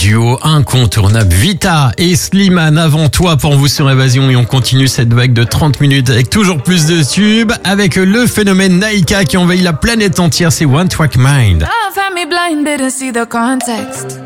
duo incontournable. Vita et Slimane avant toi pour vous sur Évasion, et on continue cette vague de 30 minutes avec toujours plus de tubes, avec le phénomène Naika qui envahit la planète entière, c'est One Track Mind. Love had me blinded to see the context.